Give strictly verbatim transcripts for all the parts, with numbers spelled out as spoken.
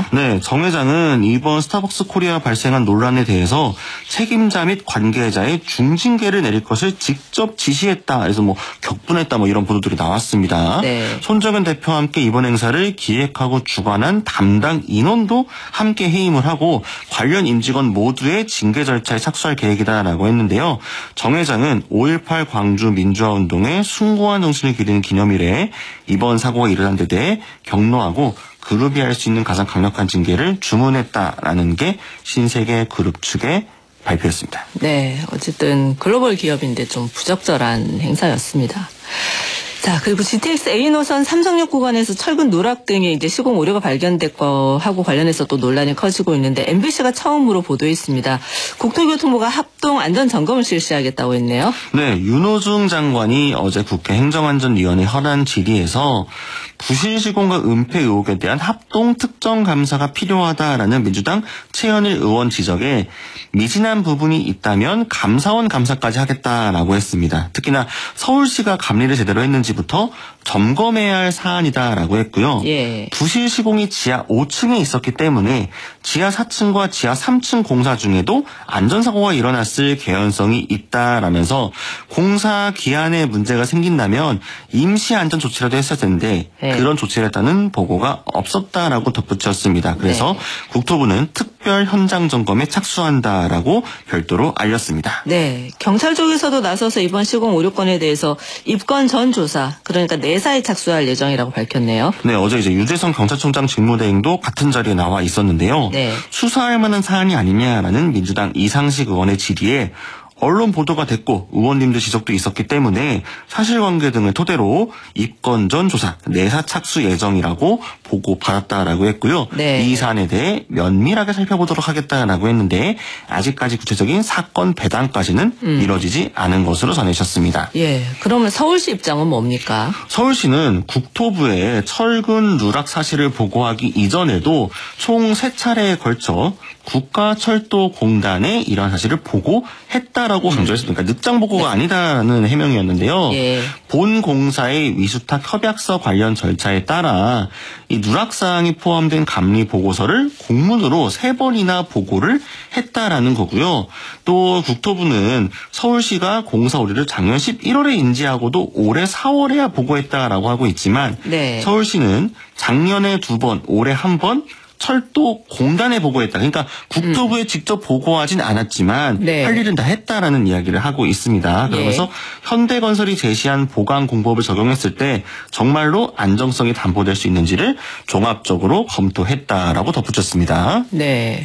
있습니다. 네, 정 회장은 이번 스타벅스 코리아 발생한 논란에 대해서 책임자 및 관계자의 중징계를 내릴 것을 직접 지시했다. 그래서 뭐 격분했다 뭐 이런 보도들이 나왔습니다. 네. 손정은 대표와 함께 이번 행사를 기획하고 주관한 담당 인원도 함께 해임을 하고 관련 임직원 모두의 징계 절차에 착수할 계획이다라고 했는데요. 정 회장은 오일팔 광주 민주화운동의 숭고한 정신을 기리는 기념일에 이번 사고가 일어난 데 대해 격노하고 그룹이 할 수 있는 가장 강력한 징계를 주문했다라는 게 신세계 그룹 측의 발표였습니다. 네, 어쨌든 글로벌 기업인데 좀 부적절한 행사였습니다. 자, 그리고 지티엑스 A 노선 삼성역 구간에서 철근 누락 등의 이제 시공 오류가 발견됐고 하고 관련해서 또 논란이 커지고 있는데 엠비씨가 처음으로 보도했습니다. 국토교통부가 합동 안전 점검을 실시하겠다고 했네요. 네, 윤호중 장관이 어제 국회 행정안전위원회 현안 질의에서 부실 시공과 은폐 의혹에 대한 합동 특정 감사가 필요하다라는 민주당 최현일 의원 지적에 미진한 부분이 있다면 감사원 감사까지 하겠다라고 했습니다. 특히나 서울시가 감리를 제대로 했는지부터 점검해야 할 사안이다라고 했고요. 예. 부실 시공이 지하 오 층에 있었기 때문에 지하 사 층과 지하 삼 층 공사 중에도 안전사고가 일어났을 개연성이 있다라면서 공사 기한에 문제가 생긴다면 임시 안전 조치라도 했어야 되는데 네. 그런 조치를 했다는 보고가 없었다라고 덧붙였습니다. 그래서 네. 국토부는 특별 현장 점검에 착수한다라고 별도로 알렸습니다. 네, 경찰 쪽에서도 나서서 이번 시공 오류 건에 대해서 입건 전 조사, 그러니까 내사에 착수할 예정이라고 밝혔네요. 네, 어제 이제 유재성 경찰청장 직무대행도 같은 자리에 나와 있었는데요. 네. 수사할 만한 사안이 아니냐라는 민주당 이상식 의원의 질의에 언론 보도가 됐고 의원님들 지적도 있었기 때문에 사실관계 등을 토대로 입건 전 조사, 내사 착수 예정이라고 보고받았다라고 했고요. 네. 이 사안에 대해 면밀하게 살펴보도록 하겠다라고 했는데 아직까지 구체적인 사건 배당까지는 음. 이뤄지지 않은 것으로 전해졌습니다. 예, 그러면 서울시 입장은 뭡니까? 서울시는 국토부에 철근 누락 사실을 보고하기 이전에도 총 세 차례에 걸쳐 국가철도공단에 이러한 사실을 보고했다라고 강조했습니다. 그러니까 늑장 보고가 아니다라는 해명이었는데요. 예. 본 공사의 위수탁 협약서 관련 절차에 따라 이 누락사항이 포함된 감리 보고서를 공문으로 세 번이나 보고를 했다라는 거고요. 또 국토부는 서울시가 공사 오류를 작년 십일월에 인지하고도 올해 사월에야 보고했다라고 하고 있지만 네. 서울시는 작년에 두 번, 올해 한 번 철도 공단에 보고했다. 그러니까 국토부에 음. 직접 보고하진 않았지만 네. 할 일은 다 했다라는 이야기를 하고 있습니다. 그러면서 예. 현대건설이 제시한 보강 공법을 적용했을 때 정말로 안정성이 담보될 수 있는지를 종합적으로 검토했다라고 덧붙였습니다. 네.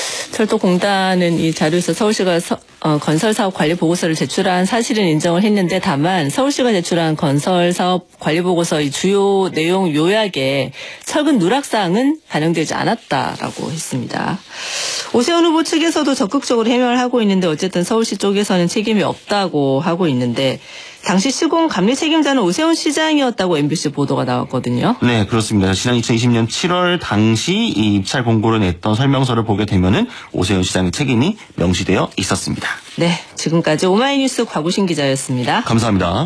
철도공단은 이 자료에서 서울시가 서, 어, 건설사업 관리보고서를 제출한 사실은 인정을 했는데 다만 서울시가 제출한 건설사업 관리보고서의 주요 내용 요약에 철근 누락사항은 반영되지 않았다라고 했습니다. 오세훈 후보 측에서도 적극적으로 해명을 하고 있는데 어쨌든 서울시 쪽에서는 책임이 없다고 하고 있는데 당시 시공 감리 책임자는 오세훈 시장이었다고 엠비씨 보도가 나왔거든요. 네, 그렇습니다. 지난 이천이십 년 칠월 당시 이 입찰 공고를 냈던 설명서를 보게 되면은 오세훈 시장의 책임이 명시되어 있었습니다. 네, 지금까지 오마이뉴스 곽우신 기자였습니다. 감사합니다.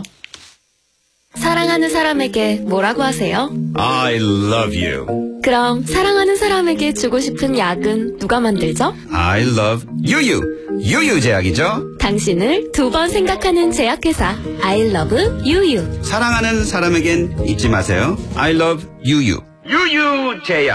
사랑하는 사람에게 뭐라고 하세요? I love you. 그럼 사랑하는 사람에게 주고 싶은 약은 누가 만들죠? I love 유유. 유유 제약이죠. 당신을 두 번 생각하는 제약회사 I love 유유. 사랑하는 사람에겐 잊지 마세요. I love 유유. 유유 제약.